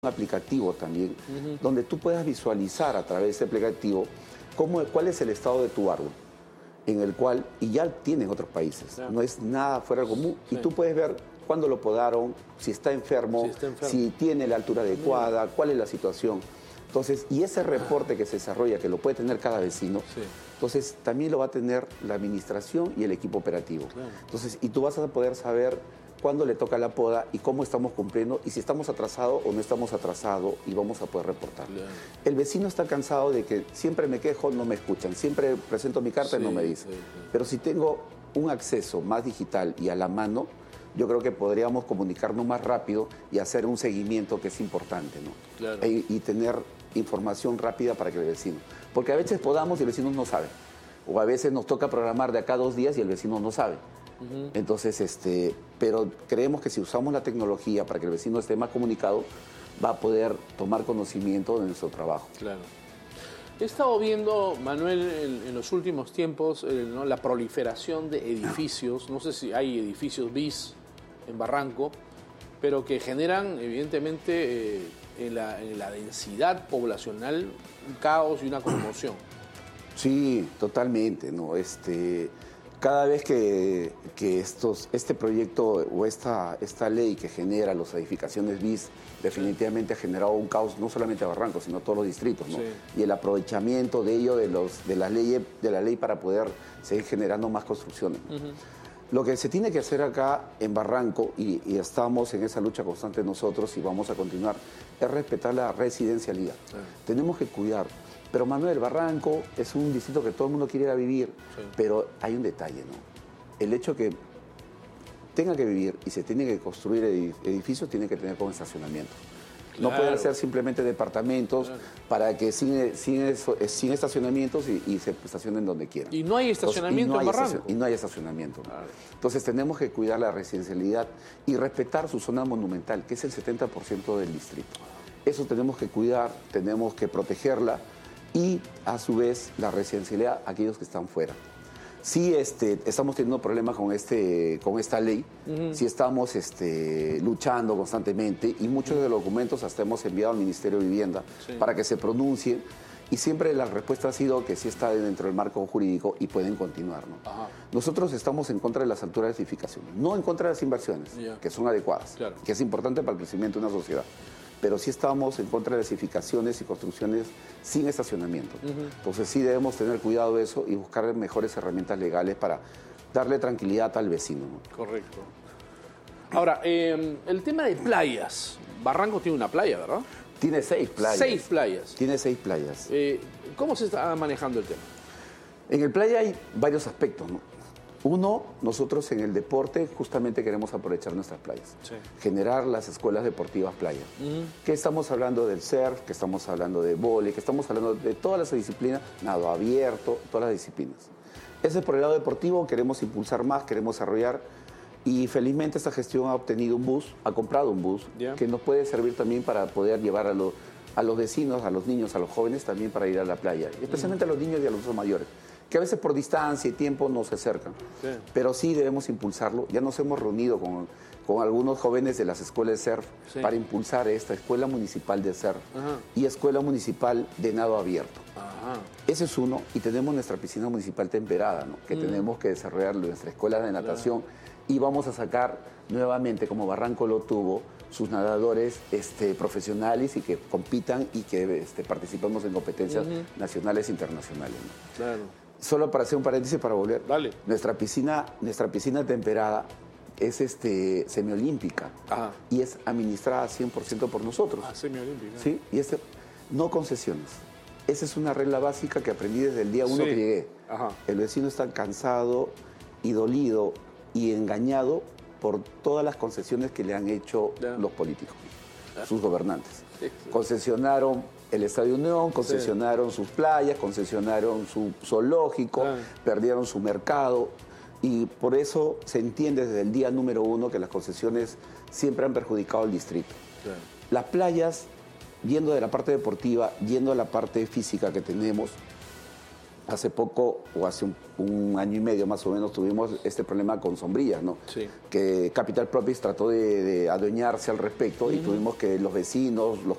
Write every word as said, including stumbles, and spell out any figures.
un aplicativo también, Uh-huh. donde tú puedas visualizar a través de ese aplicativo cómo, cuál es el estado de tu árbol, en el cual, y ya tienen otros países, Claro. no es nada fuera de común, Sí. y tú puedes ver cuándo lo podaron, si está enfermo, Si está enfermo. si tiene la altura adecuada, cuál es la situación. Entonces, y ese reporte que se desarrolla, que lo puede tener cada vecino, Sí. entonces también lo va a tener la administración y el equipo operativo. Claro. Entonces, y tú vas a poder saber cuándo le toca la poda y cómo estamos cumpliendo y si estamos atrasados o no estamos atrasados y vamos a poder reportar. Claro. El vecino está cansado de que siempre me quejo, no me escuchan, siempre presento mi carta y no Sí, me dicen. sí, sí. Pero si tengo un acceso más digital y a la mano, yo creo que podríamos comunicarnos más rápido y hacer un seguimiento que es importante, ¿no? Claro. E- y tener información rápida para que el vecino. Porque a veces podamos y el vecino no sabe. O a veces nos toca programar de acá a dos días y el vecino no sabe. Uh-huh. Entonces, este, pero creemos que si usamos la tecnología para que el vecino esté más comunicado, va a poder tomar conocimiento de nuestro trabajo. Claro. He estado viendo, Manuel, en, en los últimos tiempos, eh, ¿no? la proliferación de edificios. No sé si hay edificios bis en Barranco, pero que generan, evidentemente, eh, en, la, en la densidad poblacional, un caos y una conmoción. Sí, totalmente, ¿no? Este, cada vez que, que estos, este proyecto o esta, esta ley que genera las edificaciones bis definitivamente ha generado un caos no solamente a Barranco, sino a todos los distritos, ¿no? Sí. Y el aprovechamiento de ello, de, los, de, la ley, de la ley para poder seguir generando más construcciones. Uh-huh. Lo que se tiene que hacer acá en Barranco, y, y estamos en esa lucha constante nosotros y vamos a continuar, es respetar la residencialidad. Claro. Tenemos que cuidar. Pero Manuel, Barranco es un distrito que todo el mundo quiere ir a vivir, Sí. pero hay un detalle, ¿no? El hecho que tenga que vivir y se tiene que construir edi- edificios tiene que tener con estacionamiento. No Claro. pueden ser simplemente departamentos Claro. para que sin, sin, eso- eh, sin estacionamientos y, y se estacionen donde quieran. Y no hay Entonces, estacionamiento y no hay en Barranco. estacion- Y no hay estacionamiento. Claro. Entonces tenemos que cuidar la residencialidad y respetar su zona monumental, que es el setenta por ciento del distrito. Eso tenemos que cuidar, tenemos que protegerla y a su vez la residencialidad a aquellos que están fuera. Sí, este, estamos teniendo problemas con, este, con esta ley, Ujú. sí estamos este, luchando constantemente y muchos de los documentos hasta hemos enviado al Ministerio de Vivienda Sí. para que se pronuncie y siempre la respuesta ha sido que sí está dentro del marco jurídico y pueden continuar, ¿no? Ajá. Nosotros estamos en contra de las alturas de edificaciones, no en contra de las inversiones, Ya. que son adecuadas, Claro. que es importante para el crecimiento de una sociedad. Pero sí estamos en contra de las edificaciones y construcciones sin estacionamiento. Ujú. Entonces sí debemos tener cuidado de eso y buscar mejores herramientas legales para darle tranquilidad al vecino, ¿no? Correcto. Ahora, eh, el tema de playas. Barranco tiene una playa, ¿verdad? Tiene seis playas. Seis playas. Tiene seis playas. Eh, ¿Cómo se está manejando el tema? En el playa hay varios aspectos, ¿no? Uno, nosotros en el deporte justamente queremos aprovechar nuestras playas. Sí. Generar las escuelas deportivas playa. Ujú. Que estamos hablando del surf, que estamos hablando de vóley, que estamos hablando de todas las disciplinas, nado abierto, todas las disciplinas. Ese es por el lado deportivo, queremos impulsar más, queremos desarrollar y felizmente esta gestión ha obtenido un bus, ha comprado un bus Ya. que nos puede servir también para poder llevar a, lo- a los vecinos, a los niños, a los jóvenes también para ir a la playa, especialmente a los niños y a los adultos mayores, que a veces por distancia y tiempo no se acercan. Sí. Pero sí debemos impulsarlo. Ya nos hemos reunido con, con algunos jóvenes de las escuelas de surf Sí. para impulsar esta escuela municipal de surf Ajá. y escuela municipal de nado abierto. Ajá. Ese es uno, y tenemos nuestra piscina municipal temperada, ¿no? Que Mm. tenemos que desarrollar nuestra escuela de natación y vamos a sacar nuevamente, como Barranco lo tuvo, sus nadadores este, profesionales y que compitan y que este, participemos en competencias Ujú. nacionales e internacionales, ¿no? Claro. Solo para hacer un paréntesis para volver. Dale. Nuestra piscina, nuestra piscina temperada es este, semiolímpica Ajá. y es administrada cien por ciento por nosotros. Ah, semiolímpica. ¿Sí? Y este, no concesiones. Esa es una regla básica que aprendí desde el día uno Sí. que llegué. Ajá. El vecino está cansado y dolido y engañado por todas las concesiones que le han hecho Ya. los políticos, sus gobernantes. Sí, sí. Concesionaron el Estadio Unión, concesionaron sus playas, concesionaron su zoológico, Claro. perdieron su mercado y por eso se entiende desde el día número uno que las concesiones siempre han perjudicado al distrito. Claro. Las playas, yendo de la parte deportiva, yendo a la parte física que tenemos, hace poco, o hace un, un año y medio más o menos, tuvimos este problema con sombrillas, ¿no? Sí. Que Capital Properties trató de, de adueñarse al respecto y tuvimos que los vecinos, los